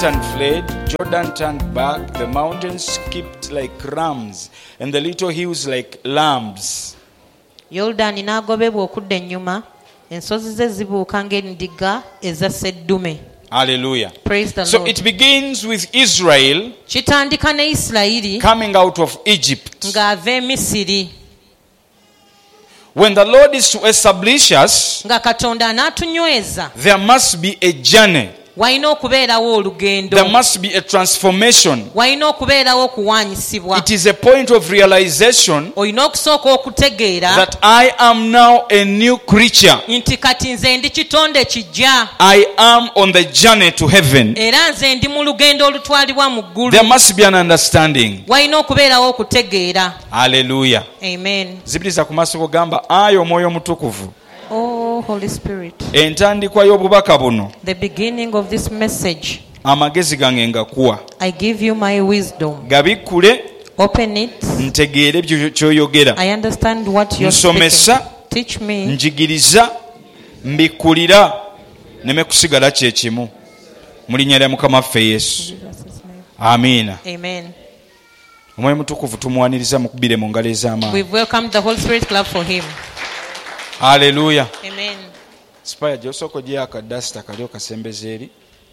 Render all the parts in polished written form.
Satan fled, Jordan turned back, the mountains skipped like rams, and the little hills like lambs. Yoludaani n'agobebwa okudda ennyuma, ensozi ze zibuuka ng'endiga eza sseddume. Hallelujah. Praise the So Lord. it begins with Israel Kitandika ne Isirayiri coming out of Egypt. ng'ava e Misiri. When the Lord is to establish us, Nga Katonda anaatunyweza, there must be a journey. walina okubeerawo olugendo. There must be a transformation. Walina okubeerawo okuwaanyisibwa. It is a point of realization Olina okusooka okutegeera that I am now a new creature. nti kati nze ndi kitonde kijja, I am on the journey to heaven. era nze ndi mu lugendo olutwalibwa mu ggulu. There must be an understanding. Walina okubeerawo okutegeera. Hallelujah. Amen. Zibiriza ku maaso kugamba ayo omwoyo mutukuvu. Oh, Holy Spirit. Entandikwa y'obubaka buno The beginning of this message, amagezi gange ngakuwa. I give you my wisdom. Gabikkule Open it. ntegeere ebyo ky'oyogera. I understand what you're Nsomesa, speaking. Teach me. njigiriza, mbikkulira, neme kusigala kye kimu. Mu linnya lya Mukama waffe Yesu. Amiina. Amen. Omwoyo mutukuvu tumwaniriza mukubire mu ngalo ez'amaanyi. We've welcomed the Holy Spirit. Clap for him. Hallelujah. Amen. Spaya gyosoko gyaka dasta kalyo kasembeze eri.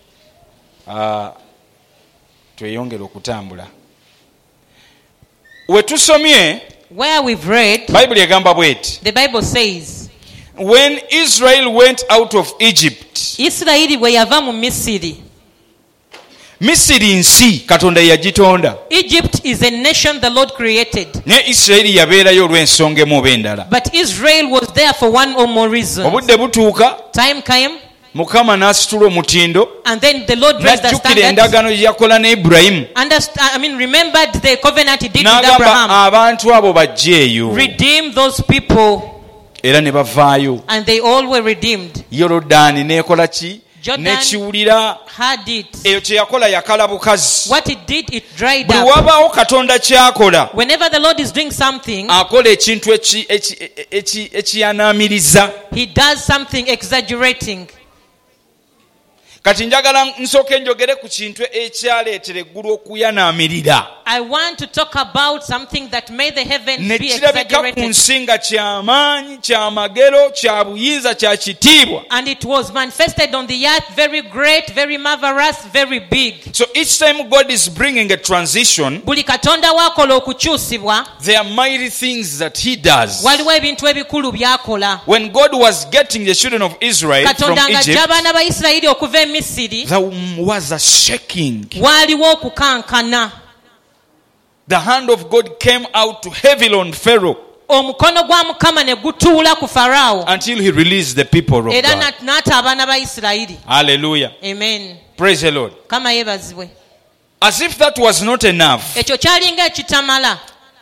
Tweyongera okutambula. We tusomye Where we've read, Bible egamba bweti. the Bible says, When Israel went out of Egypt, Isirayiri bwe yava mu Misiri. Misiri nsi Katonda yagitonda. Egypt is a nation the Lord created. Ne Israeli yabeerayo olw'ensonga emu oba endala. But Israel was there for one or more reasons. Obudde butuuka, Time came, Mukama n'asitula omutindo, and then the Lord raised the n'ajjukira standard. endagaano gye yakola ne Ibulayimu. Remembered the covenant he did with N'agamba Abraham. abantu abo bajjeeyo. Redeem those people, Era ne bavaayo. and they all were redeemed. Yoludaani n'ekola ki? Jordan N'ekiwulira. had it. Eyo kye yakola yakala bukazi. What it did, it dried Buli up. wabaawo Katonda ky'akola, Whenever the Lord is doing something, akola ekintu ekiyanaamiriza. he does something exaggerating. Kati njagala nsooke njogere ku kintu ekyaleetera eggulu okuyanaamirira. I want to talk about something that made the heavens Ne be kirabika ku exaggerated. nsi nga ky'amaanyi, kya magero, kya buyinza, kya kitiibwa. And it was manifested on the earth, very great, very marvelous, very big. So each time God is bringing a transition, Buli Katonda wakola okukyusibwa, there are mighty things that he does. waliwo ebintu ebikulu byakola. When God was getting the children of Israel from Katonda ng'ajja Egypt, abaana ba Isirayiri okuva e Misiri, there was a shaking. waaliwo okukankana. The hand of God came out to heavily on Pharaoh Omukono gwa Mukama ne gutuula ku Faraawo, until he released the people of era God. n'ata abaana ba Isirayiri. Hallelujah. Amen. Praise the Lord. Kama yeebazibwe. As if that was not enough, Ekyo kyalinga ekitamala.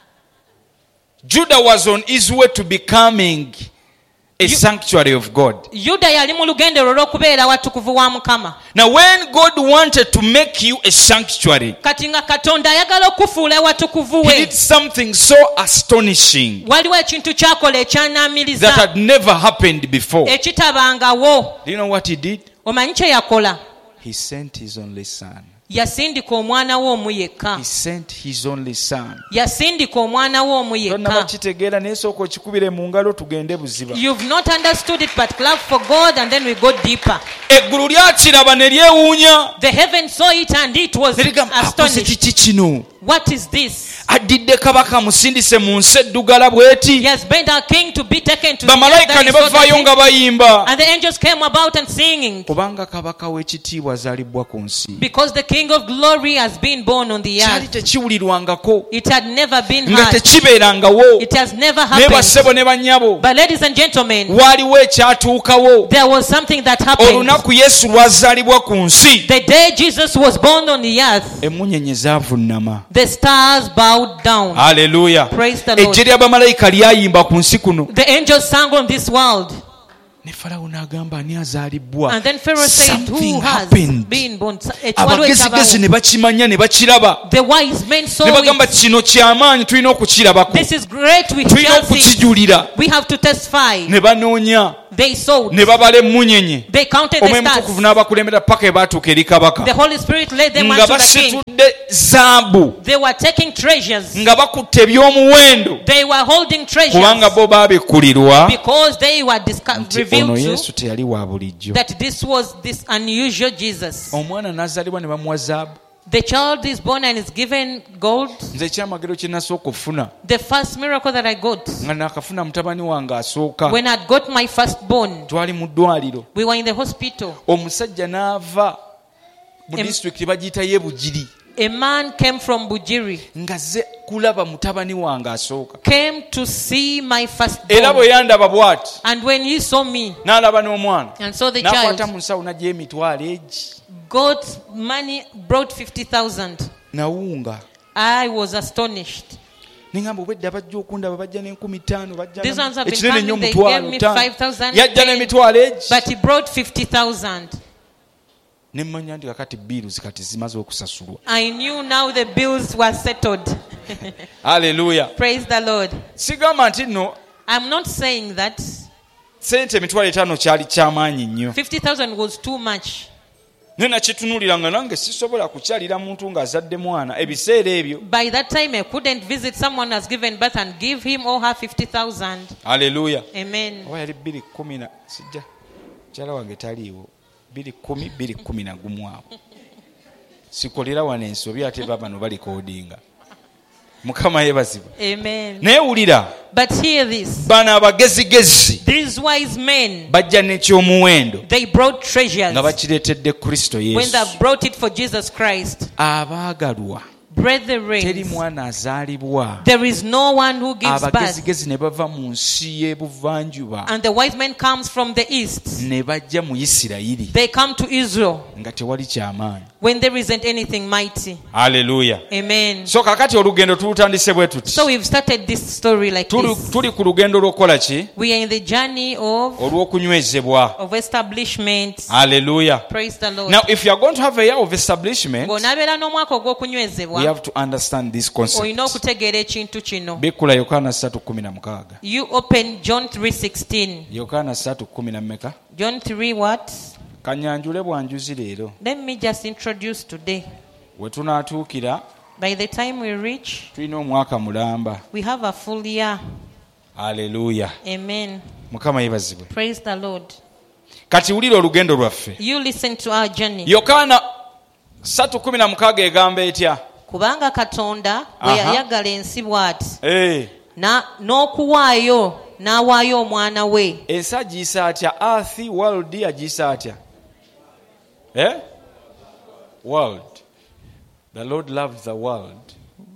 Judah was on his way to becoming a sanctuary of God. Yuda yali mu lugendo olw'okubeera watukuvu wa Mukama. Now when God wanted to make you a sanctuary, Kati nga Katonda ayagala okufuula watukuvu he we, did something so astonishing waliwo ekintu kyakola that ekyanaamiriza had never happened before. ekitabangawo. Do you know what he did? Omanyi kye yakola? He sent his only son. Yasindika omwana we omu yekka. He sent his only son. Yasindika omwana we omu Tonna yekka. bakitegeera naye sooka okikubire mu ngalo tugende buziba. You've not understood it, but clap for God and then we go deeper. Eggulu lyakiraba ne lyewuunya. The heaven saw it and it was Ne ligamba, akoze astonished. kiki kino? What is this? Addidde kabaka musindise mu nsi eddugala bw'eti. He has been our king to be taken to the earth Bamalayika that ne is so bavaayo dirty. nga bayimba. And the angels came about and singing. Kubanga kabaka w'ekitiibwa azaalibwa ku nsi. Because the king of glory has been born on the Kyali earth. tekiwulirwangako. It had never been Nga heard. tekibeerangawo. It has never Naye bassebo happened. ne bannyabo. But ladies and gentlemen, Waaliwo ekyatuukawo. there was something that happened. Olunaku Yesu lwazaalibwa ku nsi. The day Jesus was born on the earth, Emmunyeenye zaavunnama. the stars bowed down. Hallelujah. Praise the Lord. Ejje ly'abamalayika lyayimba ku nsi kuno. The angels sang on this world. Ne Falawo n'agamba ani azaalibbwa. And then Pharaoh said, Something who has happened. been born? Abagezigezi ne bakimanya ne bakiraba. The wise men saw Ne bagamba it. kino ky'amaanyi tulina okukirabako. This is great. We Tulina shall see. okukijulira. We have to testify. Ne banoonya. They sowed. ne babala emmunyenye They counted the omwemutukuvu stars. n'abakulembera paka ebaatuuka eri kabaka The Holy Spirit led them nga unto the king. basitudde zaabu They were taking treasures. nga bakutte ebyomuwendo They were holding kubanga treasures bo baabikkulirwa because they were nti ono revealed yesu to teyali wa bulijjo. that this was this unusual Jesus. Omwana n'azaalibwa ne bamuwa zaabu. The child is born and is given gold. Nze ekyamagero kye nasooka okufuna The first miracle that I got, nga nakafuna mutabani wange asooka, when I got my firstborn, twali mu ddwaliro, we were in the hospital. omusajja n'ava mu Em- disitulikiti bagiyita Yebugiri A man came from Bujiri, ng'azze kulaba mutabani wange asooka, came to see my era firstborn. bwe yandaba bw'ati And when he saw me n'alaba n'omwana and saw the n'akwata child, mu nsawo n'aggyayo emitwalo egi got money, brought 50,000. nawunga. I was astonished. Ningamba obwedda bajja okundaba bajja n'5,000 bajja These ones have been ekinene nnyo coming, they omutwalo gave me 5,000. 5,000, Yajja n'emitwalo egi but he brought 50,000. ne mmanya nti kakati biiruzi kati zimaze okusasulwa. I knew now the bills were settled. Haleluya. Praise the Lord. Sigamba nti nno I'm not saying that sente emitwalo 5 kyali kyamaanyi nnyo, 50,000 was too much. naye nakitunuulira nga nange sisobola kukyalira muntu ng'azadde mwana ebiseera ebyo. By that time, I couldn't visit someone who has given birth and give him or her 50,000. Haleluya. Amen. oba yali 210 sijja mukyala wange taliiwo 210 awo sikolera wano ensobi ate babano balikoodinga. Mukama yeebazibwa. Amen. naye wulira But hear this. bano abagezigezi These wise men, bajja n'ekyomuwendo they brought treasures nga bakireetedde Kristo when Yesu. they brought it for Jesus Christ. Abaagalwa, teri Brethren, mwana azaalibwa. there is no one who gives birth. Abagezigezi ne bava mu nsi y'ebuvanjuba And the wise man comes from the east. ne bajja mu Isirayiri They come to Israel nga tewali kyamaanyi. when there isn't anything mighty. Haleluya. Amen. So kakati olugendo tulutandise bwe tuti. So we've started this story like this. Tuli ku lugendo lw'okukola ki? We are in the journey Olw'okunywezebwa. of establishment. Haleluya. Praise the Lord. Now if you are going to have a year of establishment, Ng'onaabeera n'omwaka we ogw'okunywezebwa, have to understand this concept. olina okutegeera ekintu kino. Bikula Yokaana 3:16. You open John 3:16. Yokaana 3:10. John 3 what? Kanyanjule bwanjuzi leero. Let me just introduce today. We tunaatuukira By the time we reach, tulina omwaka mulamba. we have a full year. Haleluya. Amen. Mukama yeebazibwe. Praise the Lord. Kati wulira olugendo lwaffe. You listen to our journey. Yokaana 3:16 egamba etya? Kubanga Katonda bwe Aha. yayagala ensi bw'ati, Eh. n'okuwaayo n'awaayo omwana we. Ensi agiyisa atya? Earth, world agiyisa atya? World. The Lord loves the world.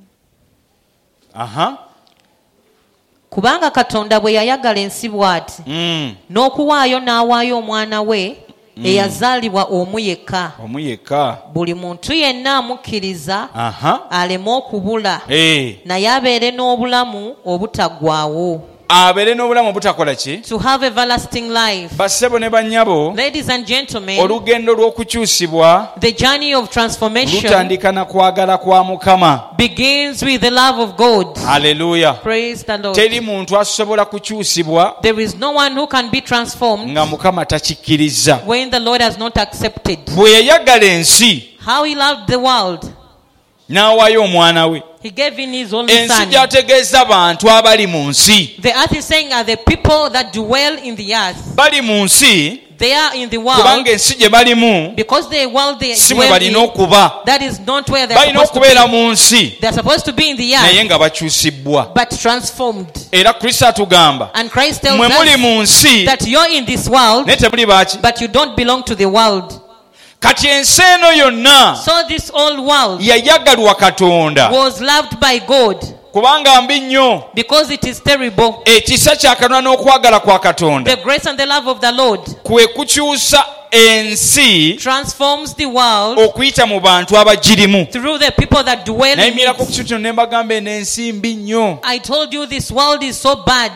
Aha. Kubanga Katonda bwe yayagala ensi bw'ati, n'okuwaayo n'awaayo omwana we eyazaalibwa omu yekka, Omu yekka. buli muntu yenna amukkiriza Aha. aleme okubula, Eh. naye abeere n'obulamu obutaggwaawo. Abeere n'obulamu obutakola ki? To have everlasting life. Bassebo ne bannyabo, Ladies and gentlemen, olugendo lw'okukyusibwa the journey of transformation lutandika na kwagala kwa Mukama. begins with the love of God. Haleluya. Praise the Lord. Teri muntu asobola kukyusibwa There is no one who can be transformed nga Mukama takikkiriza. when the Lord has not accepted. Bwe yayagala ensi How he loved the world, n'awaayo omwana we. he gave in his only Ensi son. gy'ategeeza bantu abali mu nsi. The earth is saying are the people that dwell in the earth. Bali mu nsi They are in the world kubanga ensi gye balimu because the world they si mwe dwell balina in, okuba. that is not where they are Balina supposed to okubeera be. mu nsi They are supposed to be in the naye earth, nga bakyusibbwa. but transformed. Era Kristo atugamba And Christ tells mwe muli us mu nsi that you're in this world, naye temuli baaki. but you don't belong to the world. Kati ensi eno yonna So this old world yayagalwa Katonda was loved by God kubanga mbi nnyo. because it is terrible. Ekisa kya Katonda n'okwagala kwa Katonda The grace and the love of the Lord kwe kukyusa ensi transforms the world okuyita mu bantu abagirimu. through the people that dwell in nayimirako ku it. kintu kino ne mbagamba eno ensi mbi nnyo. I told you this world is so bad.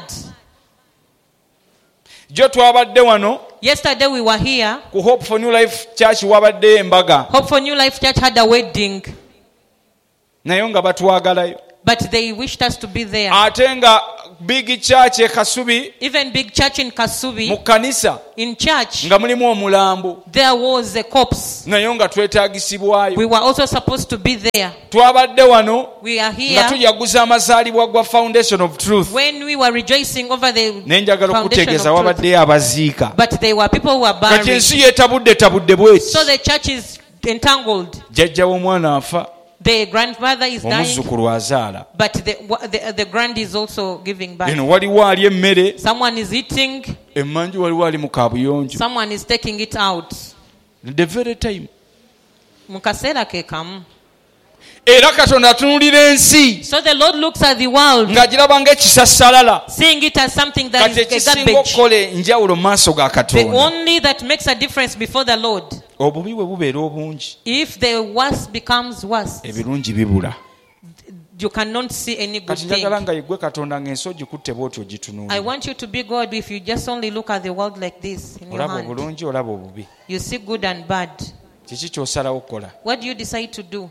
Jo twabadde wano Yesterday we were here. ku Hope for New Life Church wabadde embaga Hope for New Life Church had a wedding, naye nga batwagalayo. but they wished us to be there. ate nga big church e Kasubi Even big church in Kasubi, mu kanisa in church, nga mulimu omulambo there was a corpse. nayo nga twetaagisibwayo. We were also supposed to be there. Twabadde wano We are nga here tujaguza amazaalibwa gwa Foundation of Truth. when we were rejoicing over the Nenjagala foundation okutegeeza of truth. wabaddeyo abaziika. But there were people who were Kati buried. ensi yeetabudde bweti. So the church is entangled. Jjajja w'omwana afa, The grandmother is dying, omuzzukulu azaala. but the grand is also giving birth. Eno waliwo ali emmere, Someone is eating, emmanju waliwo ali mu kaabuyonjo. someone is taking it out. The very time. Mu kaseera ke kamu. Era Katonda atunuulira ensi So the Lord looks at the world, ng'agiraba ng'ekisassalala. seeing it as something that Kati is a ekisinga garbage. okukola enjawulo mu maaso ga The Katonda. only that makes a difference before the Lord. Obubi bwe bubeera obungi, If the worst becomes worse, ebirungi bibula. you cannot see any good Kati njagala thing. nga yeggwe Katonda ng'ensi ogikutte bw'oti I ogitunuulira. want you to be God if you just only look at the world like this in your Olaba hand. obulungi, olaba obubi. You see good and bad. Kiki ky'osalawo okukola? What do you decide to do?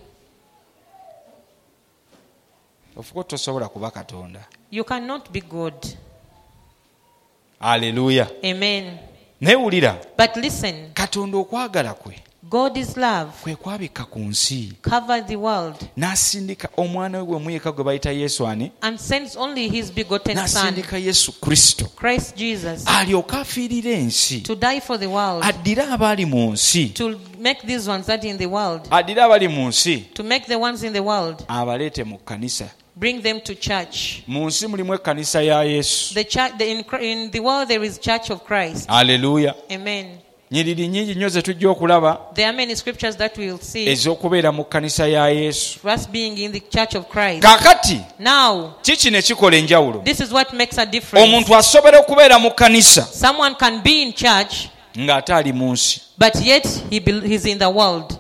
Ofuka tosobola kuba Katonda. You cannot be God. Aleluya. Amen. Naye wulira, But listen, Katonda okwagala kwe God is love. kwe kwabikka ku nsi, Cover the world n'asindika omwana we gw'omuyeka gwe bayita Yesu ani, and sends only his begotten Son, n'asindika Yesu Kristo Christ Jesus, alyoke afiirire ensi, to die for the world, addire abali mu nsi, to make these ones that in the world, addire abali mu nsi, to make the ones in the world, abaleete mu kkanisa. bring them to church. Mu nsi mulimu ekkanisa ya Yesu. The church, in the world there is Church of Christ. Aleluya. Amen. Nyiriri nnyingi nnyo ze tujja okulaba There are many scriptures that we'll see. ez'okubeera mu kkanisa ya Yesu. Us being in the Church of Christ. Kaakati Now, kiki ne kikola enjawulo? this is what makes a difference. Omuntu asobola okubeera mu kkanisa Someone can be in church, ng'ate ali mu nsi. but yet he's in the world.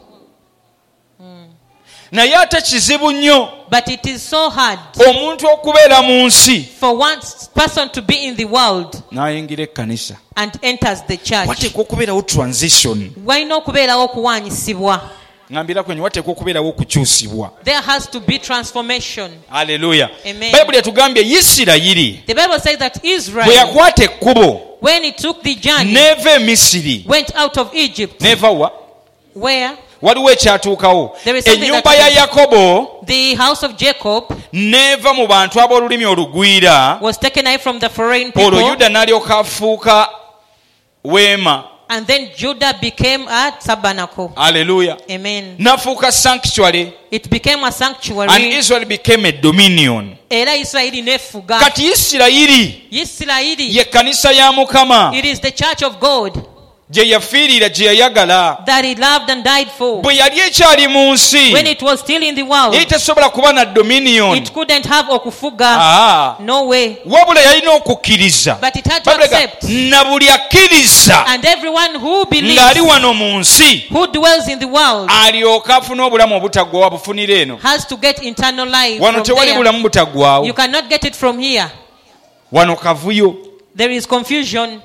Naye ate kizibu nnyo But it is so hard omuntu okubeera mu nsi for one person to be in the world n'ayingira ekkanisa. and enters the church. Wateekwa okubeerawo transition. Walina okubeerawo okuwaanyisibwa. Ngambira kwenye wateekwa okubeerawo okukyusibwa. There has to be transformation. Aleluya. Amen. Bayibuli etugambye Isirayiri The Bible says that bwe Israel, yakwata ekkubo when he took the journey, n'eva e Misiri, went out of Egypt, n'eva wa? where Waliwo ekyatuukawo. There is something Ennyumba that ya happened. Yakobo the house of Jacob n'eva mu bantu ab'olulimi olugwira, was taken away from the foreign olwo people, Yuda n'alyoka afuuka weema. and then Judah became a tabernacle. Aleluya. Amen. N'afuuka sanctuary, It became a and sanctuary. Israel became a dominion. Era Isirayiri nefuga. Kati Isirayiri Isirayiri, ye kkanisa ya Mukama it is the church of God gye yafiirira, gye yayagala. that he loved and died for. Bwe yali ekyali mu nsi, When it was still in the world, yali tesobola kuba na dominion. it couldn't have okufuga. Ah, No way. wabula yalina okukkiriza. But it had to Babulaga, accept. na buli akkiriza And everyone who ng'ali believes, wano mu nsi who dwells in the world, alyoke afune obulamu obutaggwawo abufunira eno. has to get eternal life Wano from tewali there. bulamu butaggwawo. You cannot get it from here. Wano kavuyo. There is confusion.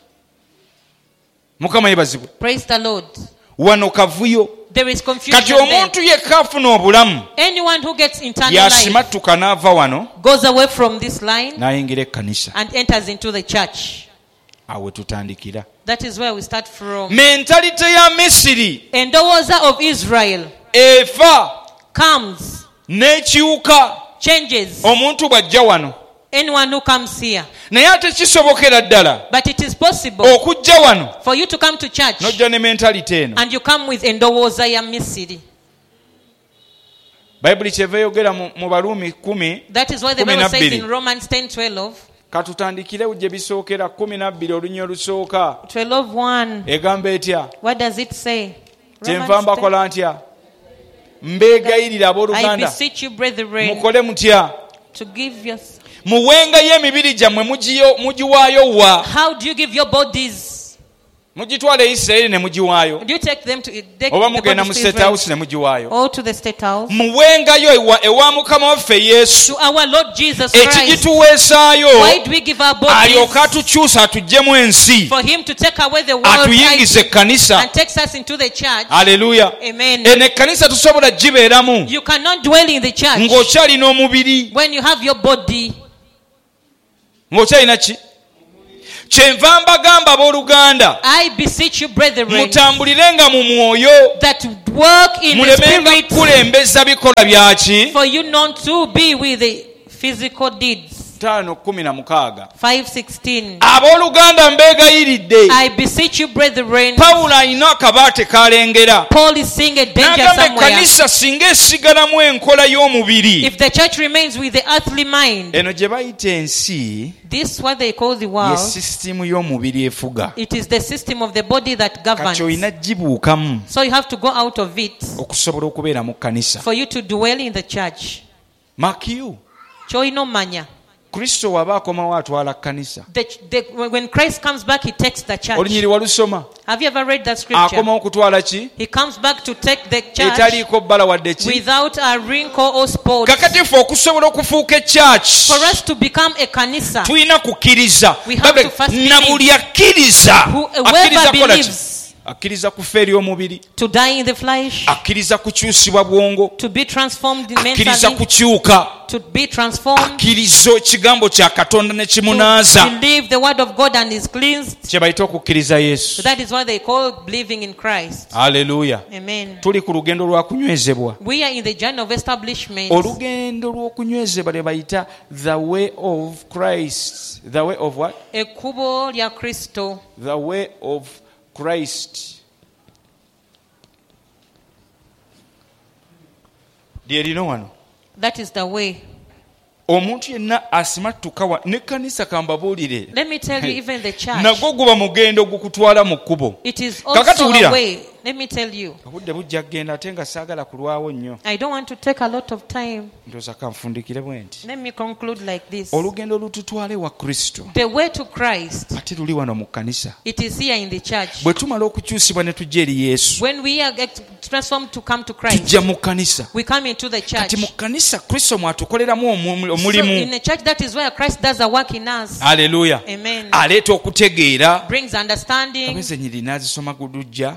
Mukama yebazibwe. Praise the Lord. Wano kavuyo. There is confusion Kati there. omuntu yekka afuna obulamu Anyone who gets eternal life yasimattuka n'ava wano goes away from this line n'ayingira ekkanisa. and enters into the church. Awo tutandikira. That is where we start from. Mentalite ya Misiri Endowooza of Israel efa comes, n'ekyuka changes. omuntu bw'ajja wano. Anyone who comes here. Naye ate kisobokera ddala But it is possible okujja wano for you to come to church n'ojja ne mentalite eno. and you come with endowooza ya Misiri. Bayibuli kyeva eyogera mu Baruumi 10. That is why the Kumi Bible na says bbiri. in Romans 10:12, Katutandikire gye bisookera 12 olunya olusooka. 12:1. Egamba etya? What does it say? Kyenva Romans 10. mbakola ntya? Mbeegayirira I abooluganda beseech you, brethren, mukole mutya? to give your... Muwengayo emibiri gyammwe mugiwaayo wa? How do you give your bodies? mugitwale Isirayiri ne mugiwaayo Do you take them to oba mugenda mu State House ne mugiwaayo or to the State House? muwengayo ewa Mukama waffe Yesu To our Lord Jesus Christ. ekigituweesaayo Why do we give our bodies? alyoka atukyusa atugyemu ensi For him to take away the world atuyingize ekkanisa. and takes us into the church. Haleluya. Amen. eno ekkanisa tosobola gibeeramu You cannot dwell in the church ng'okyalina omubiri when you have your body. ng'okyalina ki kyenva mbagamba abooluganda I beseech you, brethren, mutambulirenga mu mwoyo that work in the mulemenga spirit, kulembeza bikolwa byaki for you not to be with the physical deeds. 5:16 5:16. abooluganda mbeegayiridde I beseech you, brethren. pawulo alina akabaate kalengera Paul is seeing a danger n'agamba somewhere. ekkanisa singa esigalamu enkola y'omubiri If the church remains with the earthly mind, eno gye bayita ensi this is what they call the ye world. sisitimu y'omubiri efuga It is the system of the body that kati governs. olina gibuukamu So you have to go out of it okusobola okubeera mu kkanisa for you to dwell in the church. makiyu Kyolina omanya. kristo waba akomawo atwala kkanisa When Christ comes back, he takes the church. olunyiri walusoma Have you ever read that scripture? akomawo kutwala ki He comes back to take the church etaliiko bbala wadde ki without a wrinkle or spot. kakatifu okusobola okufuuka ekyaki For us to become a kanisa, tulina kukkiriza We have to first na believe. buli akkiriza Whoever akkiriza kola ki believes akkiriza kufa eri omubiri to die in the flesh, akkiriza kukyusibwa bwongo to be transformed akkiriza mentally, kukyuka to be transformed, akkiriza ekigambo kya katonda ne to kimunaaza believe the word of God and is cleansed. kye bayita okukkiriza So yesu that is what they call believing in Christ. haleluya Amen. tuli ku lugendo lwa kunywezebwa We are in the journey of establishment. olugendo lw'okunywezebwa lye bayita the way of Christ. The way of what? Ekkubo lya Kristo. The way of Christ. lyerino wano That is the way. omuntu yenna asimattuka n'ekkanisa kambabuulire Let me tell you, even the church, nagwo guba mugendo gukutwala mu kkubo it is Kakati also wulira. a way. Let me tell you, obudde bujja kgenda ate nga saagala kulwawo nnyo I don't want to take a lot of time. ndowooza kanfundikire bwe nti Let me conclude like this. olugendo olututwale wa kristo The way to Christ, ate luli wano mu kkanisa it is here in the church. bwe tumala okukyusibwa ne tujja eri yesu When we are transformed to come to Christ, tujja mu kkanisa we come into the church. kati mu kkanisa kristo mwatukoleramu So omulimu in the church, that is where Christ does a work in us. haleluya Amen. aleeta okutegeera Brings understanding. abeze nyiri n'azisoma gudujja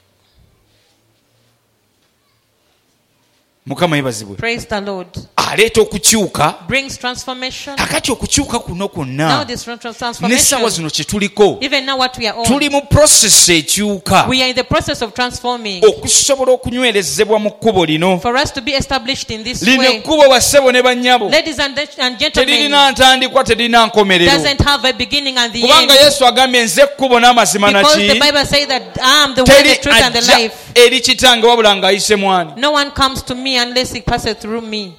mukama yebazibwe Praise the Lord. aleeta okukyuka Brings transformation. kakati okukyuka kuno Now kwonna this n'essaawa transformation, zino kye tuliko even now what we are on, tuli mu prosesi ekyuka we are in the process of transforming okusobola okunywerezebwa mu kkubo lino for us to be established in this lino way. ekkubo bassebo ne bannyabo Ladies and gentlemen, teririna ntandikwa teririna nkomerero doesn't have a beginning and the kubanga end. yesu agambye nze ekkubo n'amazima Because the naki Bible says that I am the way, teri the truth, and the ajja life. eri kitange wabula ng'ayise mwani No one comes to me unless he passes through me.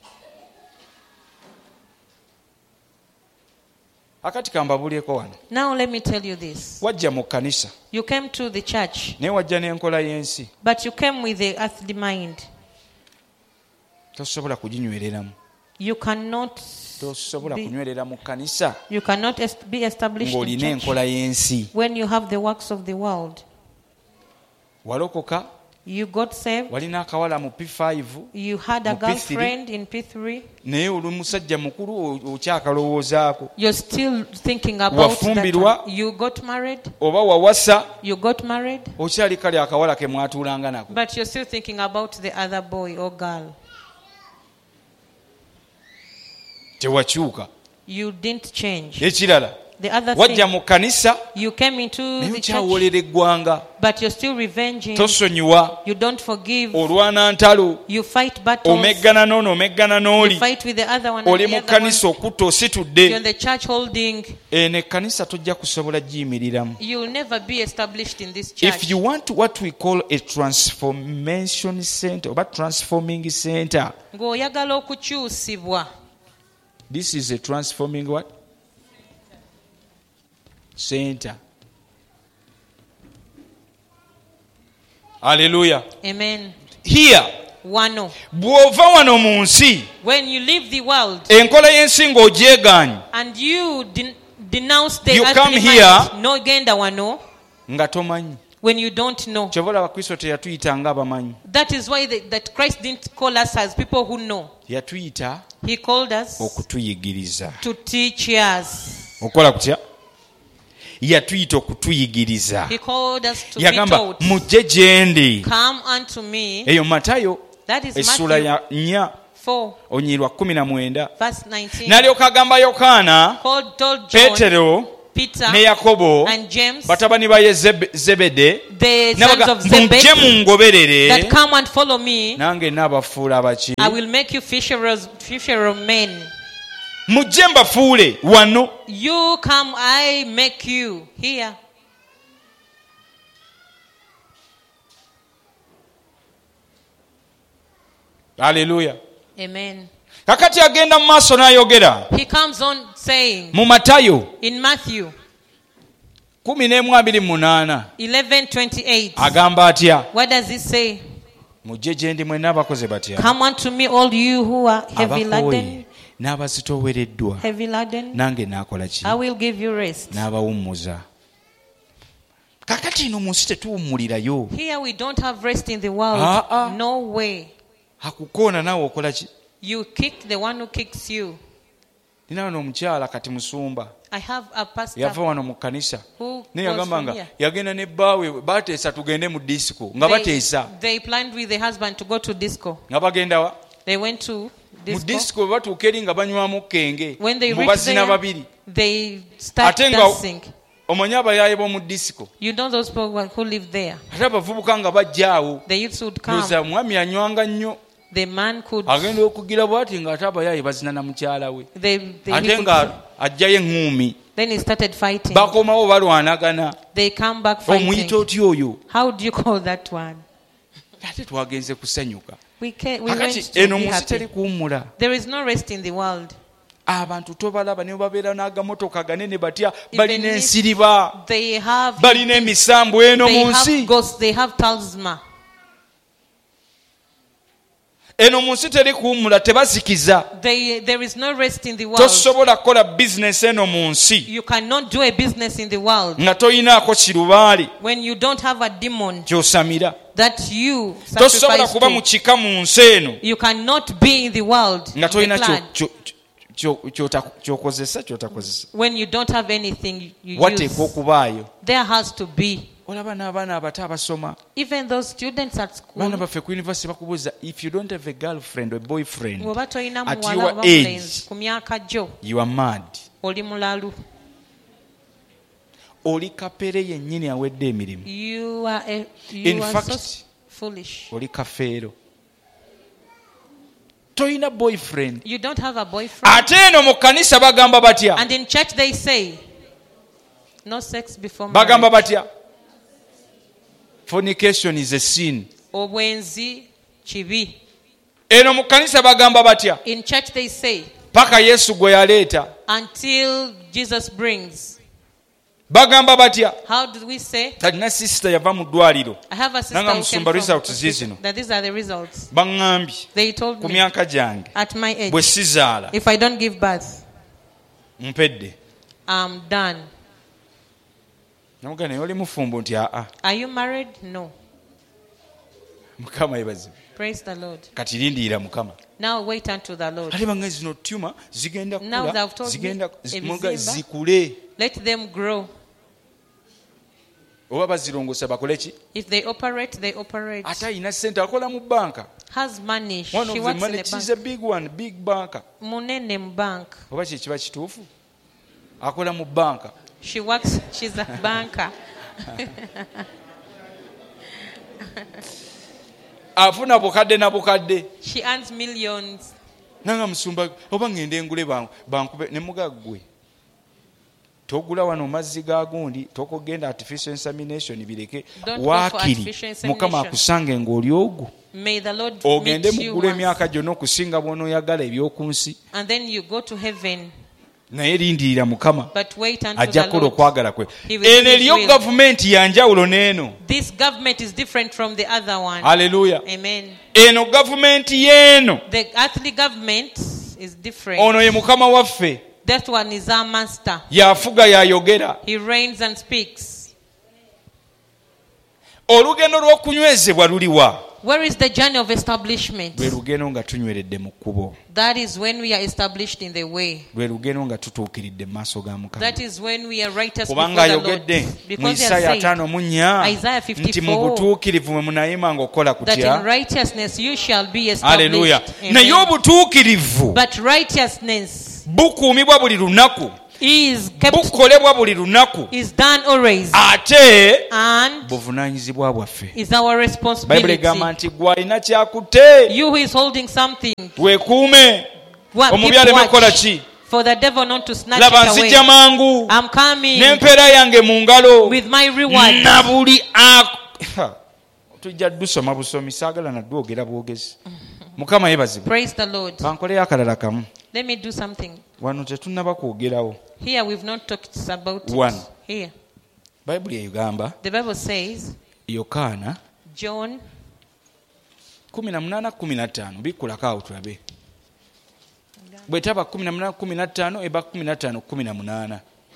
akati kambabulyeko wano Now let me tell you this. wajja mu kkanisa You came to the church, naye wajja n'enkola y'ensi but you came with the earthly mind. tosobola kuginywereramu You cannot tosobola be, kunywerera mu kkanisa you cannot be established in ng'olina church enkola y'ensi when you have the works of the world. walokoka You got saved. walina akawala mu P5 You had a Mu P3. girlfriend in P3. naye oli musajja mukulu okyakalowoozaako You're still thinking about Wafumbirwa. that. You got married. oba wawasa You got married. okyali kale akawala ke mwatuulanga nako But you're still thinking about the other boy or girl. tewakyuka You didn't change. ekirala The other wajja thing, mu kkanisa you came into naye the church, okyawoolera eggwanga but you're still revenging. tosonyiwa You don't forgive. olwana ntalo You fight battles. omeggana n'ono omeggana You n'oli fight with the other one. oli And mu the other one. kkanisa okutta You're ositudde in the church holding. eno ekkanisa tojja kusobola giyimiriramu You'll never be established in this church. if you want what we call a transformation center oba transforming center Ng'oyagala okukyusibwa. this is a transforming what center haleluya Amen. here Wano. bw'ova wano mu nsi When you leave the world enkola y'ensi ng'ogyegaanye and you denounce the You earthly come mind, here. no genda wano, nga tomanyi. when you don't know. Kyova olaba Kristo teyatuyita nga abamanyi. That is why that Christ didn't call us as people who know. Yatuyita He called us okutuyigiriza. to teach us. Okola kutya? Yatuyita okutuyigiriza. He called us to be Yagamba taught. mujje gye ndi. Come unto me. Eyo Matayo That is essula Matthew ya 4 4, onyirwa 19. verse 19. N'alyoka agamba Yokaana, Told John, Peetero Peter, ne Yakobo and James, batabani ba Zebede, the sons of mujje Zebedee, mungoberere that come and follow me. nange naabafuula abaki. I will make you fisherers of men. Mujje mbafuule wano. You come, I make you here. Haleluya. Amen. Kakati agenda mu maaso n'ayogera He comes on saying mu Matayo in Matthew 11:28 11:28. agamba atya? What does he say? Mujje gye ndi mwenna abakoze batya? Come unto me, all you who are heavy laden, n'abazitoowereddwa, heavy laden. nange naakola ki? I will give you rest. N'abawummuza. Kakati ino mu nsi tetuwummulirayo. Here we don't have rest in the world. No way. Akukoona naawe okola ki? You kick the one who kicks you. Nina wano omukyala kati musumba. I have a pastor Yava wano mu kkanisa. who Naye goes yagamba from nga here. yagenda ne bbaawe baateesa tugende mu disco nga bateesa. They planned with the husband to go to disco. Nga bagenda wa? They went to Mu disco. disco bwe batuuka eri nga banywamu kenge. When they Mu reach bazina there, babiri. they start Ate nga dancing. omanyi abayaaye b'omu disco. You know those people who live there. Ate abavubuka nga bajja awo. The youths would come. Looza mwami anywanga nnyo. The man could. Agenda okugira bw'ati ng'ate abayaaye bazina na mukyala we. He Ate could- nga ajjayo eŋŋuumi. Then he started fighting. Bakomawo balwanagana. They come back Omuyita fighting. otya oyo? How do you call that one? Ate twagenze kusanyuka. We went Akati to eno be mu nsi teri happy. kuwummula. There is no rest in the world. Abantu tobalaba ne babeera n'agamotoka ganene batya Even balina if ensiriba, They have. balina emisambu eno They mu nsi. have ghosts. They have talisman. Eno mu nsi teri kuwummula, tebazikiza. There is no rest in the world. Tosobola kukola bizinesi eno mu nsi You cannot do a business in the world nga toyinaako kirubaali when you don't have a demon ky'osamira. that you Tosobola sacrifice kuba mu to. kika mu nsi eno You cannot be in the world nga in the tolina clan ky'okozesa ky'otakozesa. when you don't have anything you Wateekwa use. okubaayo. There has to be. Olaba n'abaana abato abasoma. Even those students at Baana school. baffe ku university bakubuuza, if you don't have a girlfriend or a boyfriend, Bw'oba tolina at muwala your oba age, mulenzi ku myaka gyo you are mad. oli mulalu. Oli kapere yennyini awedde emirimu. You are In so fact, foolish. oli kafeero. Toyina boyfriend. You don't have a boyfriend. Ate eno mu kkanisa bagamba batya? And in church they say no sex before Bagamba marriage. batya? Fornication is a sin. Obwenzi kibi. Eno mu kkanisa bagamba batya? In church they say Paka Yesu gwe yaleeta. until Jesus brings. Bagamba batya? How do we say? Kati na sister yava mu ddwaliro. I have a sister Nanga who came musumba from results zizino. that these are the results. Baŋŋambye They told ku me myaka gyange at my age, bwe sizaala if I don't give birth, mpedde. I'm done. Namugamba naye oli mufumbo nti aa. Are you married? No. Mukama yebazibu. Praise the Lord. Kati lindiira Mukama. Now wait unto the Lord. Ate bange zino tuma zigenda Now kula they've told zigenda me, muga ebizimba. zikule. Let them grow. Oba bazirongosa bakole ki? If they operate, they operate. Ate ayina ssente akola mu banka. Has money. One She of the works in money, a she's bank. a big one, big banker. Munene mu bank. Oba kye kiba kituufu? Akola mu banka. She works. She's a banker. Afuna bukadde na bukadde. She earns millions. Nanga musumba oba ngende ngule bankube ne mugaggwe. Togula wano mazzi ga gundi tokogenda artificial insemination bireke Don't go for waakiri artificial insemination. Mukama akusange ng'oli ogwo. May the Lord Ogende meet you mugula once. emyaka gyonna okusinga bw'onooyagala eby'oku nsi. And then you go to heaven. Naye lindirira Mukama But wait until ajja the kukola Lord. okwagala kwe. He will Eno do his eriyo will. gavumenti ya njawulo n'eno. This government is different from the other one. Haleluya. Amen. Eno gavumenti y'eno. The earthly government is different. Ono ye Mukama waffe. That one is our master. Yafuga yayogera. He reigns and speaks. olugendo lw'okunywezebwa luliwa? Where is the journey of establishment? Lwe lugendo nga tunyweredde mu kkubo. That is when we are established in the way. Lwe lugendo nga tutuukiridde mu maaso ga Mukama. That is when we are righteous kubanga before the Lord. ayogedde mu Because he Isaaya has said, 5:4 Isaiah nti mu 54, butuukirivu mwe munayima ng'okola that in kutya. righteousness you shall be Haleluya. established. Naye Amen. obutuukirivu But righteousness bukuumibwa buli lunaku, is kept, bukolebwa buli lunaku, is done always, ate and buvunaanyizibwa bwaffe. is our Bayibuli responsibility. egamba nti gwe alina kyakutte You who is holding something, weekuume, what, omubi keep aleme kukola watch ki. for the devil not to snatch Laba it away. nzijja mangu I'm coming n'empeera yange mu ngalo with my reward. na buli tujja dusoma busomi saagala nadwogera bwogezi. Mukama yeebazibwe. Praise the Lord. Bankoleyo akalala kamu. Let me do something. Wano tetunnaba kwogerawo. Here we've not talked about One. it. Here. Bayibuli egamba The Bible says, Yokaana John 18:15 bikkulako awo tulabe. Bwe taba 18:15 eba 15:18.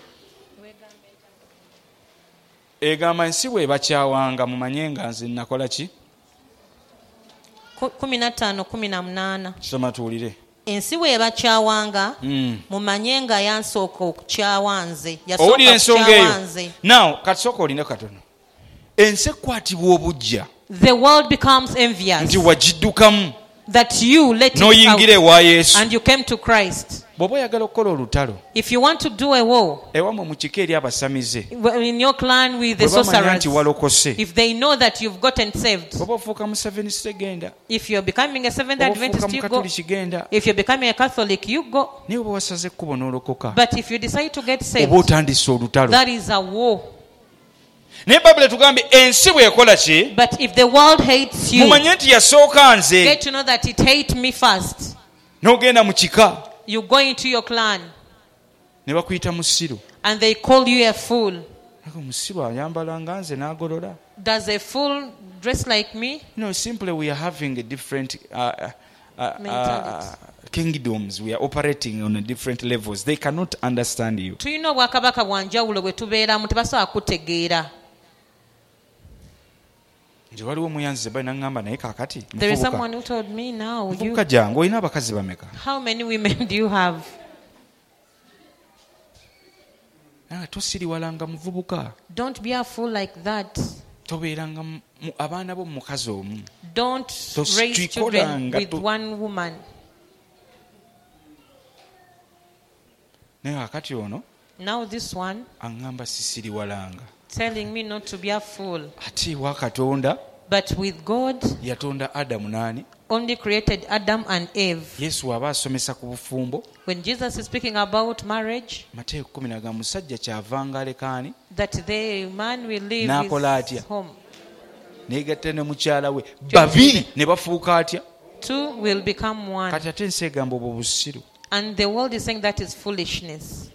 Egamba ensi bw'ebakyawanga mumanye nga nze nakola ki? 15:18. Soma tuwulire. Ensi bw'ebakyawanga mumanye nga yansooka okukyawa nze. Owulira ensonga Yasooka eyo. nze. Now katusooka oline katono. Ensi ekwatibwa obujja The world becomes envious nti wagiddukamu that you let it n'oyingira out ewa Yesu. and you came to Christ. Bw'oba oyagala okukola olutalo If you want to do a war ewamwe mu kika eri abasamize in your clan with the bwe bamanya sorcerers, nti walokose if they know that you've gotten saved, bw'oba ofuuka mu Seventh genda if you're becoming a Seventh bw'oba ofuuka Adventist, mu you go. Katoliki genda If you're becoming a Catholic, you go. naye bwe wasaze ekkubo n'olokoka But if you decide to get saved, oba otandise olutalo. that is a war. Naye Bayibuli etugambye ensi bw'ekola ki? But if the world hates you, Mumanye nti yasooka nze. get to know that it hates me first. N'ogenda mu kika You go into your clan ne bakuyita musiru. and they call you a fool. Ako musiru ayambala nga nze n'agolola. Does a fool dress like me? No, simply we are having a different Mentality. kingdoms. We are operating on a different levels. They cannot understand you. Tulina obwakabaka bwa njawulo bwe tubeeramu tebasobola kutegeera. Nti waliwo muyanzize bali n'angamba naye kaakati There is muvubuka. someone who told me now, Muvubuka jangu olina abakazi bameka? how many women do you have? Tosiriwalanga muvubuka. Don't be a fool like that. Tobeeranga abaana bo mu mukazi omu. Don't raise children Tosikikolanga with one woman. Naye kakati ono Now this one aŋŋamba sisiriwalanga. telling me not to be a fool. Ate ewa Katonda But with God, yatonda Adamu n'ani? only created Adam and Eve. Yesu aba asomesa ku bufumbo. When Jesus is speaking about marriage, Mateeka 10 agamba musajja kyavanga alekaani that the man will leave N'akola his atya? home. neegatta ne mukyala we babiri ne bafuuka atya? Two will become one. Kati ate ensi egamba obwo busiru. And the world is saying that is foolishness.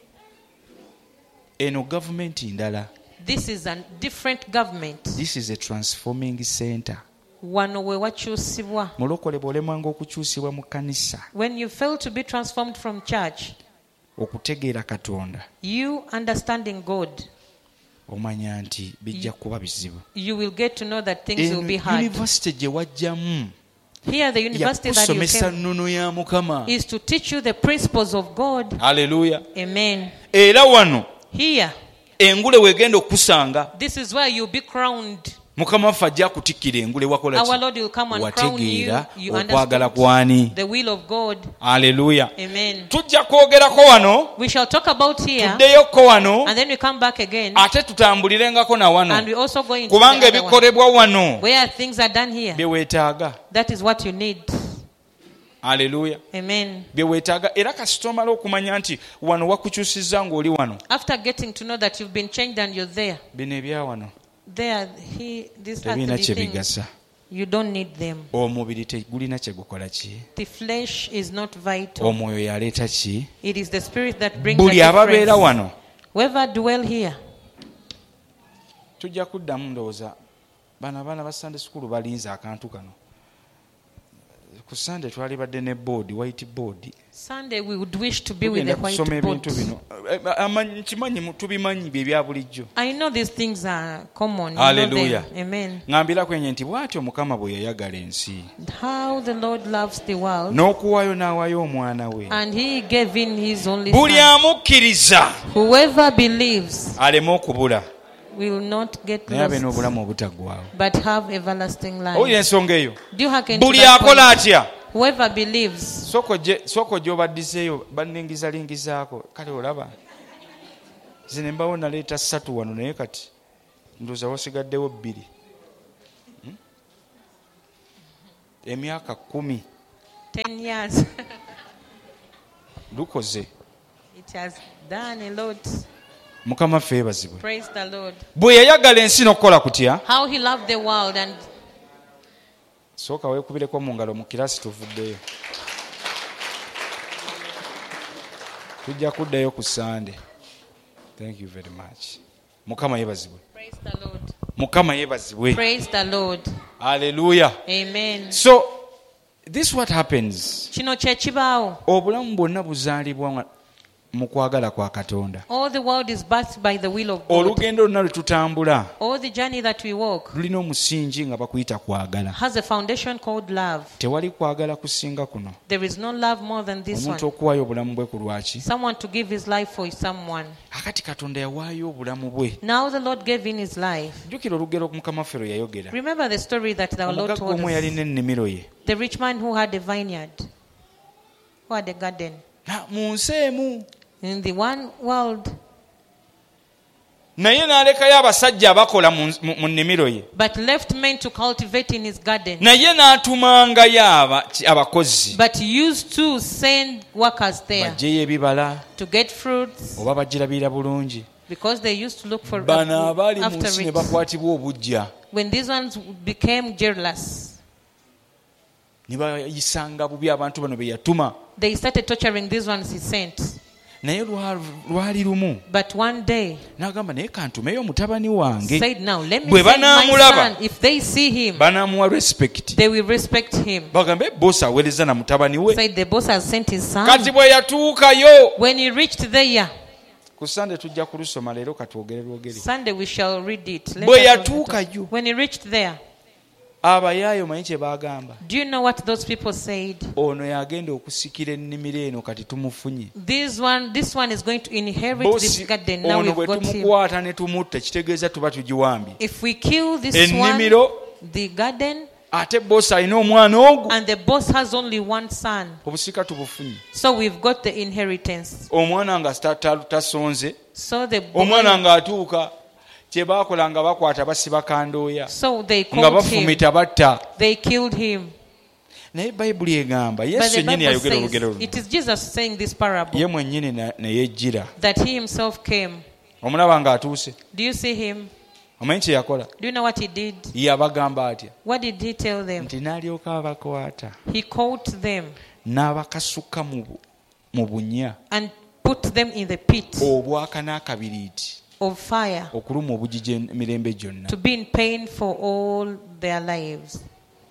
Eno gavumenti ndala. This is a different government. This is a transforming center. Wano we wakyusibwa. Mulokole bw'olemwanga okukyusibwa mu kkanisa When you fail to be transformed from church, okutegeera Katonda you understanding God, omanya nti bijja kuba bizibu. you will get to know that things will be hard. University gye wajjamu Here, the university that you yakusomesa came nnono ya Mukama. is to teach you the principles of God. Haleluya. Amen. Era wano Here, engule weegenda okusanga this is where you'll be crowned. Mukama waffe ajja kutikkira engule wakola Our ki? Lord will come and crown you. Wategeera You okwagala understand kwani. the will of God. Haleluya. Amen. Tujja kwogerako wano We shall talk about here, tuddeyoko wano and then we come back again, ate tutambulirengako na and wano we also go into kubanga the other one, ebikolebwa wano where things are done here. bye weetaaga. That is what you need. Haleluya. Amen. Bye weetaaga era kasita omala okumanya nti wano wakukyusizza ng'oli wano. After getting to know that you've been changed and you're there, Bino ebya wano these tebiina earthly kye things, bigasa. you don't need them. Omubiri tegulina kye gukola ki? The flesh is not vital. Omwoyo yaleeta ki? It is the spirit that brings the Buli ababeera difference. wano Whoever dwell here, tujja kuddamu ndowooza bano abaana ba Sunday school balinze akantu kano ku Sunday twalibadde ne board, white board. Sunday we would wish to be with the white kusoma board. ebintu bino kimanyi tubimanyi bye bya bulijjo. I know these things are common. Hallelujah. Amen. Ngambira kwenye nti bw'atyo Mukama bwe yayagala ensi How the Lord loves the world. n'okuwaayo n'awaayo omwana we. And he gave in his only Buli son. amukkiriza Whoever believes aleme okubula will not get naye abe lost, n'obulamu obutaggwaawo. but have everlasting Owulira life. ensonga eyo. Do you hearken to Buli that akola point? atya Whoever believes. soko gy'obaddizeeyo banningizalingizaako kale olaba zine mbawo naleeta 3 wano naye kati ndowooza wasigaddewo 2. Emyaka 10 10 years. lukoze. It has done a lot. Mukama ffe yeebazibwe. Praise the Lord. Bwe yayagala ensi n'okukola kutya How he loved the world. And sooka weekubireko mu ngalo mu kiraasi tuvuddeyo. Tujja kuddayo ku Sunday. Thank you very much. Mukama yeebazibwe. praise the Lord. Mukama yeebazibwe. Praise the Lord. Hallelujah. Amen. So this what happens. Kino kye kibaawo. Obulamu bwonna buzaalibwa mu kwagala kwa Katonda. All the world is birthed by the will of God. Olugendo lwonna lwe tutambula All the journey that we walk lulina omusingi nga bakuyita kwagala. has a foundation called love. Tewali kwagala kusinga kuno. There is no love more than this Omuntu one. okuwaayo obulamu bwe ku lwaki. Someone to give his life for someone. Akati Katonda yawaayo obulamu bwe. Now the Lord gave in his life. Jjukira olugero Mukama ffe lwe yayogera. Remember the story that our Lord Omugagga told omu us. yalina ennimiro ye. The rich man who had a vineyard, who had a garden. Mu nsi emu. In the one world, Naye n'alekayo abasajja abakola mu nnimiro ye. but left men to cultivate in his garden. Naye n'atumangayo abakozi. But used to send workers there Baggyeyo ebibala to get fruits, oba bagirabira bulungi. because they used to look for Bano abaali mu after nsi ne it. bakwatibwa obujja. When these ones became jealous, Ne bayisanga bubi abantu bano be yatuma. they started torturing these ones he sent. Naye lwali lumu But one day n'agamba naye kantumeyo mutabani wange. said, now let me Bwe send my banaamulaba, son. If they see him, banaamuwa respect. they will respect him. Bagambe bosi aweereza na mutabani we. Said the boss has sent his son. Kati bwe yatuukayo. When he reached there, Ku Sunday tujja kulusoma leero katwogere lwogere. Sunday we shall read it. Let Bwe us read it. yatuukayo. When he reached there, Abayaayo manyi kye baagamba. do you know what those people said? Ono yagenda okusikira ennimiro eno kati tumufunye. This one is going to inherit this Bosi garden. Now ono we've bwe got him. tumukwata ne tumutta kitegeeza tuba tugiwambye. If we kill this Ennimiro. one, the garden, Ate bosi alina omwana ogwo. and the boss has only one son, Obusika tubufunye. so we've got the inheritance. Omwana nga tasonze. So the Omwana boy, ng'atuuka kye baakola nga bakwata basiba kandooya. so they Nga called him. bafumita batta. They killed him. Naye Bayibuli egamba But Yesu the yennyini Bible yayogera says, olugero luno. it is Jesus saying this parable, Ye mwennyini ne yejjira. that he himself came. Omulaba ng'atuuse. Do you see him? Omanyi kye yakola? Do you know what he did? Yabagamba atya? What did he tell them? Nti n'alyoka abakwata. He caught them N'abakasuka mu bunya. and put them in the pit Obwaka n'akabiriiti. of fire, Okuluma obugigi emirembe gyonna. to be in pain for all their lives.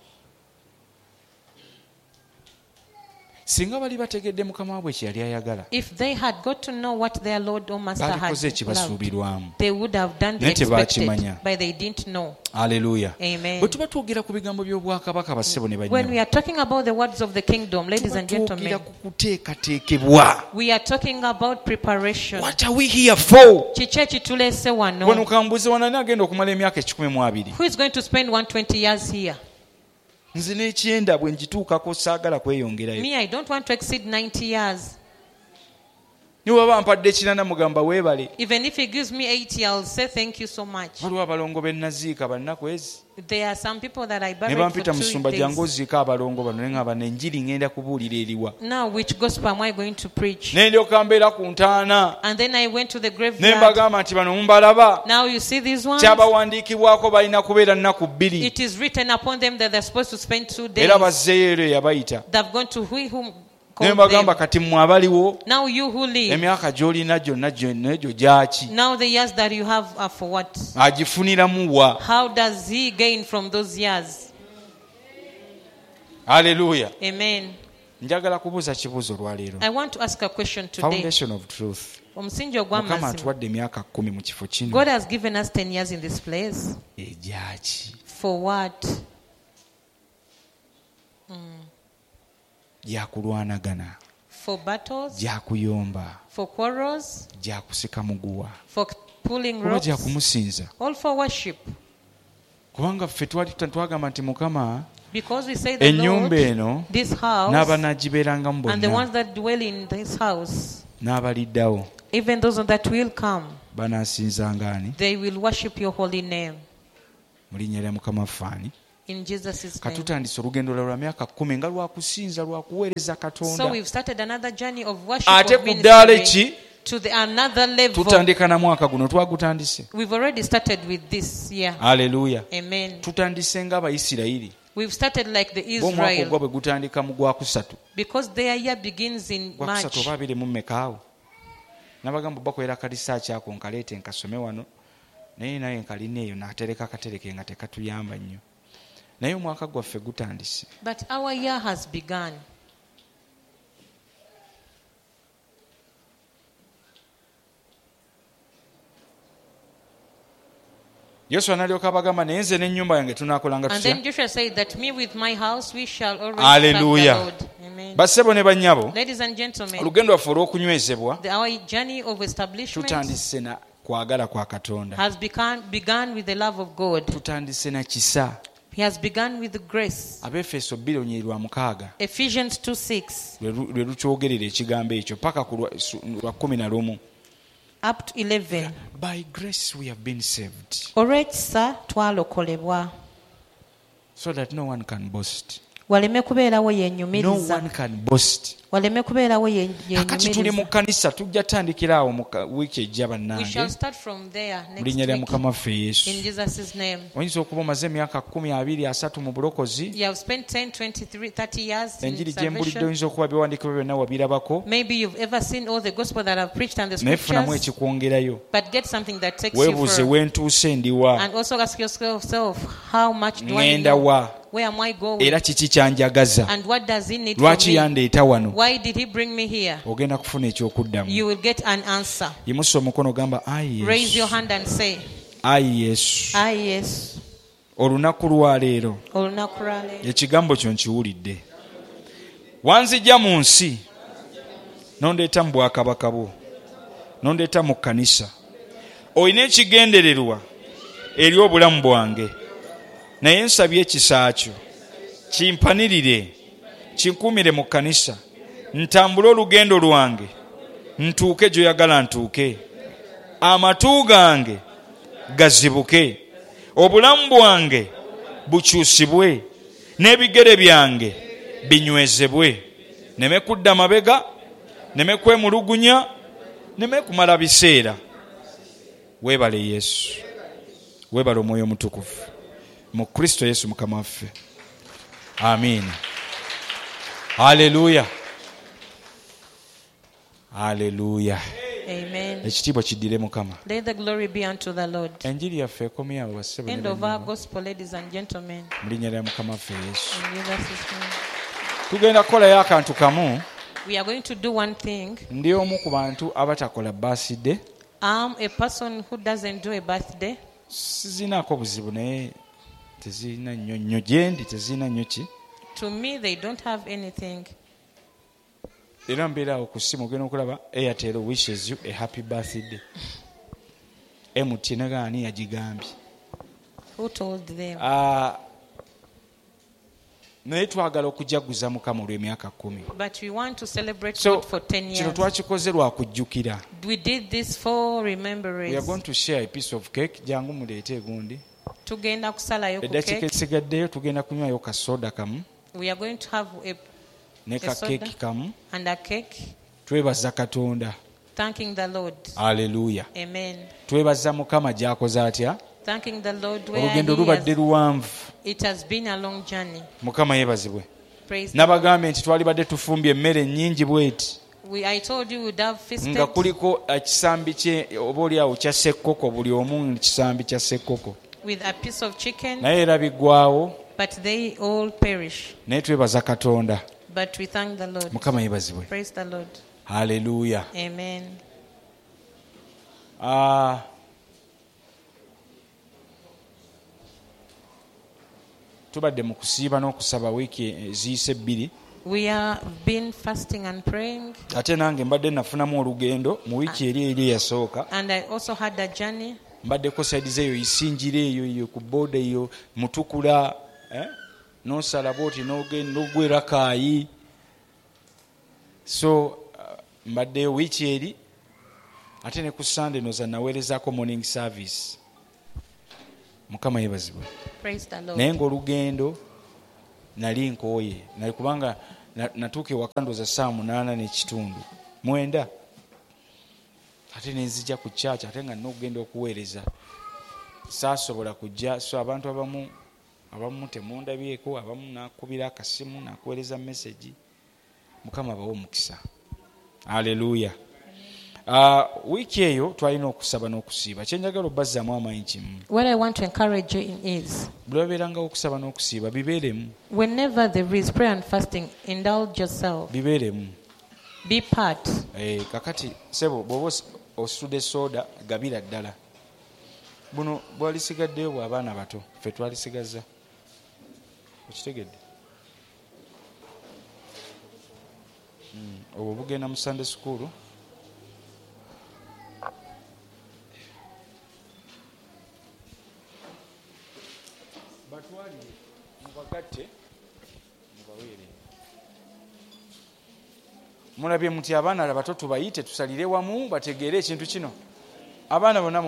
Singa bali bategedde Mukama waabwe kye yali ayagala. If they had got to know what their Lord or Master had Balikoze loved, ekibasuubirwamu. they would have done the Naye expected, tebakimanya. but they didn't know. Haleluya. Amen. Bwe tuba twogera ku bigambo by'obwakabaka bassebo ne When bannyabo. we are talking about the words of the kingdom, ladies and Twogera gentlemen, ku kuteekateekebwa. we are talking about preparation. What are we here for? Kiki ekituleese Wano wano? kambuze wanani agenda okumala emyaka 12. Who is going to spend 120 years here? Nze n'ekyenda bwe ngituukako saagala kweyongerayo. Me, I don't want to exceed 90 years. Ne bw'aba mpadde kinana mugamba weebale. Even if he gives me 80, I'll say thank you so much. Waliwo abalongo be naziika bannaku ezi. There are some people that I Ne buried for bampita 2 musumba days. jangu oziika abalongo bano ne ngamba n'enjiri ngenda kubuulira eriwa. Now, which gospel am I going to preach? Ne ndyoka mbeera ku ntaana. And then I went to the Ne graveyard. mbagamba nti bano mumbalaba. Now you see these ones? Kyabawandiikibwako balina kubeera nnaku 2. It is written upon them that they're supposed to spend 2 days. Era bazzeeyo ero eyabayita. They've gone to whom Ne called mbagamba them. kati mmwe abaliwo Now you who live, emyaka gy'olina gyonna egyo gyaki? now the years that you have are for what? Agifuniramu wa? How does he gain from those years? Hallelujah. Amen. Njagala kubuuza kibuuzo olwaleero. I want to ask a question today. Foundation of truth. Omusingi Mukama ogw'amazima. atuwadde emyaka 10 mu kifo kino. God has given us 10 years in this place. Egyaki? For what? Gyakulwanagana. For battles? Gyakuyomba. For quarrels? Gyakusika muguwa. For pulling Kuba ropes? gyakumusinza. All for worship. Kubanga ffe twagamba nti Mukama Because we say the ennyumba Lord, eno this house, n'abanaagibeerangamu and the bonna ones that dwell in this house, n'abaliddawo even those that will come, banaasinzanga ani? they will worship your holy name. Mu linnya lya Mukama ffaani. In Jesus' name. Katutandise olugendo lwa myaka 10 nga lwakusinza lwakuweereza So Katonda. we've started another journey of worship, Ate of ku ddaala ministering ki to another level. tutandika na mwaka guno twagutandise. We've already started with this year. Haleluya. Amen. Tutandise ng'Abayisirayiri. We've started like the Omwaka Israel, ogwa bwe gutandika mu gwakusatu. because their year begins in Gwakusatu March. oba 24 n'abagamba bakolera kalisaaki ako nkaleete nkasome wano naye nkalina eyo n'atereka akatereke nga tekatuyamba nnyo. Naye omwaka gwaffe gutandise. But our year has begun. Yoswa n'alyoka abagamba naye nze n'ennyumba yange tunaakolanga And then tutya? Joshua said that me with my house we shall always Hallelujah. serve the Lord. Amen. Bassebo ne bannyabo, Ladies and gentlemen, olugendo lwaffe olw'okunywezebwa our journey of establishment tutandise na kwagala kwa Katonda. has begun with the love of God. Tutandise na kisa. He has begun with the grace. Abefeso 2:6 Ephesians 2:6 lwe lukyogerera ekigambo ekyo paka ku lwa 11. up to 11. By grace we have been saved, Olw'ekisa twalokolebwa, so that no one can boast. waleme kubeerawo No yeenyumiriza, one can boast. waleme kubeerawo Kakati tuli mu yeenyumiriza. kkanisa tujja tandikira awo mu wiiki ejja We shall bannange start from there mu next linnya lya week Mukama waffe Yesu. in Jesus' name. Oyinza okuba omaze emyaka 10, 20, 30 mu bulokozi. You have spent 10, 23, 30 years in Enjiri gye mbulidde salvation. oyinza okuba biwandiikibwa byonna wabirabako. Maybe you've ever seen all the gospel that I've preached and the Naye funamu scriptures, ekikwongerayo. but get something that takes you Weebuuze further. wentuuse ndiwa. And also ask yourself, how much do I Ngenda know? wa. Where am I going? Era kiki kyanjagaza. And what does he need from Lwaki me? yandeeta wano? Why did he bring me here? Ogenda kufuna ekyokuddamu. You will get an answer. Yimusa omukono gamba ayi Raise your Yesu. hand and say, Ayi Yesu. ah yes, Olunaku lwaleero olunaku lwa leero. ekigambo kyo nkiwulidde. Wanzijja mu nsi nondeeta mu bwakabaka bwo, nondeeta mu kkanisa. Olina ekigendererwa eri obulamu bwange, naye nsabye ekisa kyo kimpanirire, kinkuumire mu kkanisa, ntambule olugendo lwange, ntuuke gy'oyagala ntuuke, amatu gange gazibuke, obulamu bwange bukyusibwe, n'ebigere byange binywezebwe, neme kudda mabega, neme kwemulugunya, neme kumala biseera. Weebale Yesu, weebale Omwoyo Omutukuvu mu Kristo Yesu Mukama waffe. Amiina. Haleluya. Haleluya. Amen. Ekitiibwa kiddire Mukama. Let the glory be unto the Lord. Enjiri yaffe ekomye awo bassebo End ne of our bannyabo. gospel, ladies and gentlemen. Mu linnya lya Mukama waffe Yesu. In Jesus' name. Tugenda kukolayo akantu kamu. We are going to do one thing. Ndi omu ku bantu abatakola birthday. I'm a person who doesn't do a birthday. Sizinaako buzibu naye tezirina nnyo gyendi tezirina nnyo ki. To me, they don't have anything. Era mbeera awo ku ssimu ogenda okulaba Airtel wishes you a happy birthday. MTN gaani yagigambye. Who told them? Naye twagala okujaguza Mukama olw'emyaka 10. But we want to celebrate So God for 10 kino years. twakikoze lwa kujjukira. We did this for We are remembrance. going to share a piece of cake. Jangu muleete egundi. Tugenda kusalayo ku Eddakiika cake. esigaddeyo tugenda kunywayo kasoda kamu We are going to have ne A soda. kakeeki kamu. and a cake, Twebaza Katonda. thanking the Lord. Haleluya. Amen. Twebaza Mukama gy'akoze atya. Thanking the Lord where Olugendo he lubadde has, luwanvu. it has been a long journey. Mukama yeebazibwe. Praise the Lord. Nabagambye nti twalibadde tufumbye emmere nnyingi bweti I told you we'd have feasted nga kuliko ekisambi kye oba oliawo kya ssekkoko, buli omu kisambi kya ssekkoko, with a piece of chicken, naye era biggwawo but they all perish. naye twebaza katonda. But we thank the Lord. Mukama yeebazibwe. Praise the Lord. Haleluya. Amen. Tubadde mu kusiiba n'okusaba wiiki eziyise 2. We have been fasting and praying. Ate nange mbadde nafunamu olugendo mu wiiki eri eyasooka. And I also had a journey. Mbaddeko saidi zeeyo isinjira eyo ku booda eyo Mutukula, n'osala booti n'ogwera Kaayi. So mbaddeyo wiiki eri ate ne ku Sunday noza naweerezaako morning service. Mukama yeebazibwe. Praise the Lord. Naye ng'olugendo nali nkooye kubanga natuuka ewaka ndooza 8:30 ate nenzija ku church ate nga nogenda okuweereza saasobola kujja. So abantu abamu temundabyeko, abamu nakubira akasimu nakuweereza message. Mukama bawo omukisa. Haleluya. Wiiki eyo twalina okusaba n'okusiiba. Kyenjagala obbazaamu amaanyi kimu. What I want to encourage you in is, bwe babeerangawo okusaba n'okusiiba bibeeremu. whenever there is prayer and fasting, indulge yourself. Bibeeremu. Be part. Kakati sebo bw'oba ositudde soda gabira ddala. Buno bwalisigaddeyo bw'abaana bato ffe twalisigaza. Okitegedde? Obwo bugenda mu Sunday school. Batwalire mubagatte mubaweere. Mulabye muti abaana abato tubayite tusalire wamu bategeere ekintu kino. Abaana bonna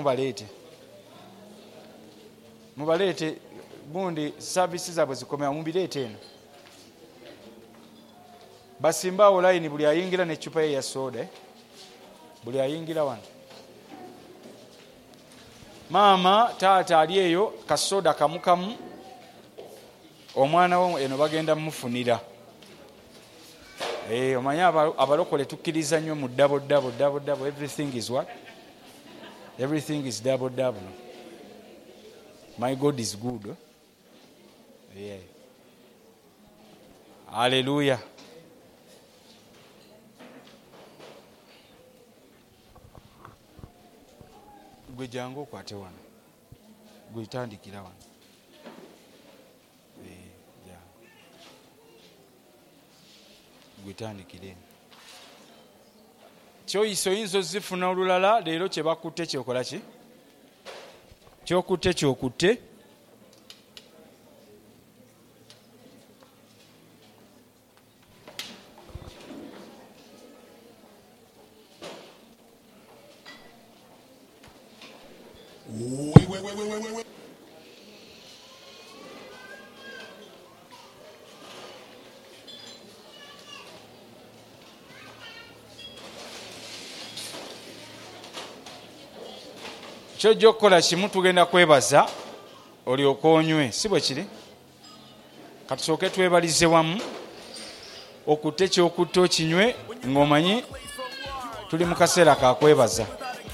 mubaleete gundi services zaabwe zikomera mubireete eno. Basimbaawo layini buli ayingira n'eccupa ye ya soda. Buli ayingira wano. Maama taata ali eyo kasoda kamukamu. Omwana we eno bagenda mmufunira. Omanya abalokole tukkiriza nnyo mu double. Everything is what? Everything is double. My God is good. Yeah. Hallelujah. Gwe jangu okwate wano. Gwe tandikira wano. Gwetandikire. Kyoyisa oyinza ozifuna olulala leero kye bakutte kyokola ki? Kyokutte. Kyojja okukola kimu tugenda kwebaza olyoke onywe. Si bwe kiri? Katusooke twebalize wamu okutte kyokutte okinywe ng'omanyi tuli mu kaseera ka kwebaza.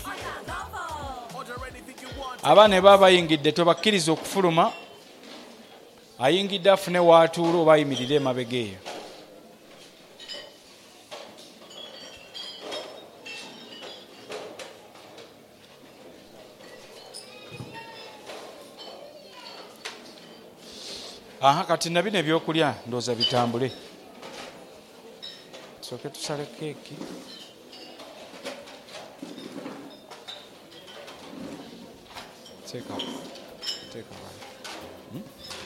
Abaana baba bayingidde tobakkiriza okufuluma. Ayingidde afune waatuula oba ayimirire emabega eyo. Kati na bino ebyokulya ndooza bitambule. Tusooke tusale keeki. Teeka.